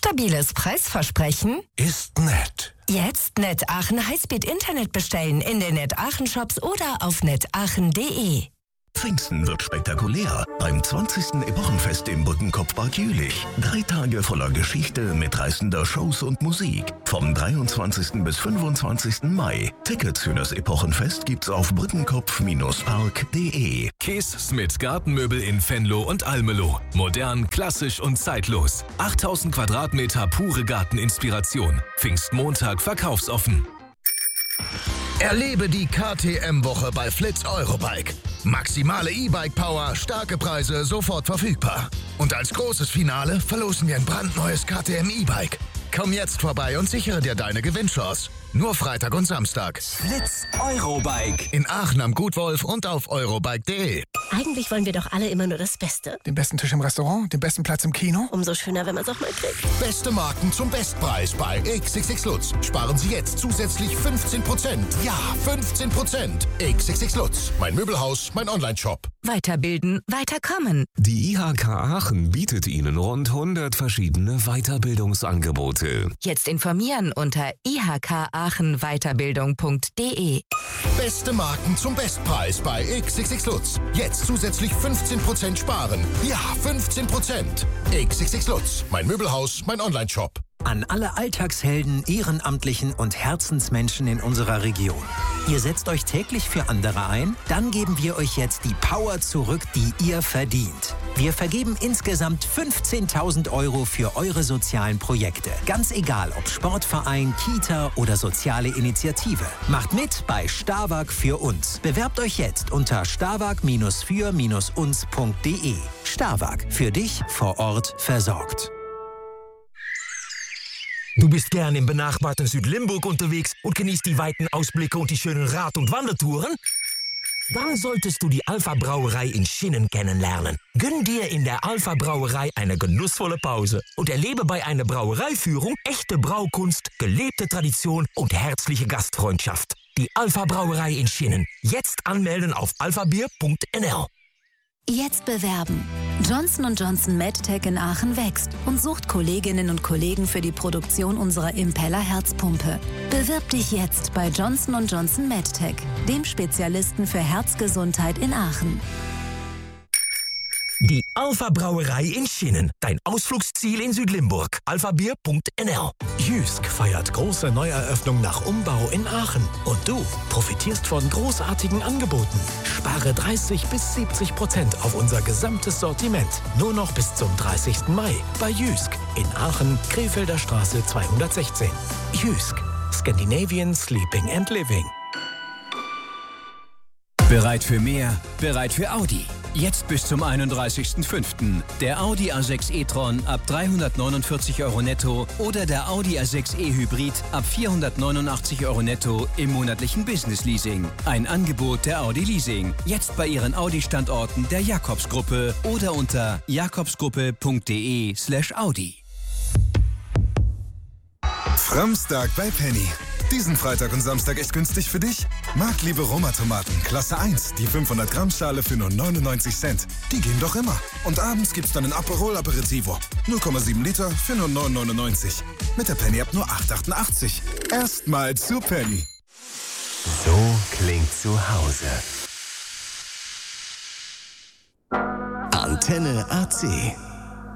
Stabiles Preisversprechen? Ist nett. Jetzt Net Aachen Highspeed Internet bestellen in den Net Aachen Shops oder auf netaachen.de. Pfingsten wird spektakulär beim 20. Epochenfest im Brückenkopfpark Jülich. 3 Tage voller Geschichte, mitreißender Shows und Musik. Vom 23. bis 25. Mai. Tickets für das Epochenfest gibt's auf brückenkopf-park.de. Kees Smith Gartenmöbel in Venlo und Almelo. Modern, klassisch und zeitlos. 8000 Quadratmeter pure Garteninspiration. Pfingstmontag verkaufsoffen. Erlebe die KTM-Woche bei Flitz Eurobike. Maximale E-Bike-Power, starke Preise, sofort verfügbar. Und als großes Finale verlosen wir ein brandneues KTM E-Bike. Komm jetzt vorbei und sichere dir deine Gewinnchance. Nur Freitag und Samstag. Flitz Eurobike. In Aachen am Gutwolf und auf eurobike.de. Eigentlich wollen wir doch alle immer nur das Beste. Den besten Tisch im Restaurant, den besten Platz im Kino. Umso schöner, wenn man es auch mal kriegt. Beste Marken zum Bestpreis bei XXX Lutz. Sparen Sie jetzt zusätzlich 15%. Ja, 15%. XXX Lutz. Mein Möbelhaus, mein Onlineshop. Weiterbilden, weiterkommen. Die IHK Aachen bietet Ihnen rund 100 verschiedene Weiterbildungsangebote. Jetzt informieren unter ihkaachenweiterbildung.de. Beste Marken zum Bestpreis bei XXX Lutz. Jetzt zusätzlich 15% sparen. Ja, 15%. XXX Lutz. Mein Möbelhaus, mein Onlineshop. An alle Alltagshelden, Ehrenamtlichen und Herzensmenschen in unserer Region. Ihr setzt euch täglich für andere ein? Dann geben wir euch jetzt die Power zurück, die ihr verdient. Wir vergeben insgesamt 15.000 € für eure sozialen Projekte. Ganz egal, ob Sportverein, Kita oder soziale Initiative. Macht mit bei Starwag für uns. Bewerbt euch jetzt unter starwag-für-uns.de. Starwag, für dich vor Ort versorgt. Du bist gern im benachbarten Südlimburg unterwegs und genießt die weiten Ausblicke und die schönen Rad- und Wandertouren? Dann solltest du die Alpha Brauerei in Schinnen kennenlernen. Gönn dir in der Alpha Brauerei eine genussvolle Pause und erlebe bei einer Brauereiführung echte Braukunst, gelebte Tradition und herzliche Gastfreundschaft. Die Alpha Brauerei in Schinnen. Jetzt anmelden auf alphabier.nl. Jetzt bewerben. Johnson & Johnson MedTech in Aachen wächst und sucht Kolleginnen und Kollegen für die Produktion unserer Impeller Herzpumpe. Bewirb dich jetzt bei Johnson & Johnson MedTech, dem Spezialisten für Herzgesundheit in Aachen. Die Alpha Brauerei in Schinnen. Dein Ausflugsziel in Südlimburg. alphabier.nl. Jysk feiert große Neueröffnung nach Umbau in Aachen. Und du profitierst von großartigen Angeboten. Spare 30-70% auf unser gesamtes Sortiment. Nur noch bis zum 30. Mai bei Jysk in Aachen, Krefelder Straße 216. Jysk. Scandinavian Sleeping and Living. Bereit für mehr, bereit für Audi. Jetzt bis zum 31.05. Der Audi A6 e-tron ab 349 € netto oder der Audi A6 e-Hybrid ab 489 € netto im monatlichen Business-Leasing. Ein Angebot der Audi Leasing. Jetzt bei Ihren Audi-Standorten der Jakobsgruppe oder unter jakobsgruppe.de/Audi. Framstag bei Penny. Diesen Freitag und Samstag echt günstig für dich? Marktliebe Roma-Tomaten, Klasse 1, die 500 Gramm Schale für nur 99 Cent. Die gehen doch immer. Und abends gibt's dann ein Aperol Aperitivo. 0,7 Liter für nur 9,99. Mit der Penny ab nur 8,88. Erstmal zu Penny. So klingt zu Hause. Antenne AC.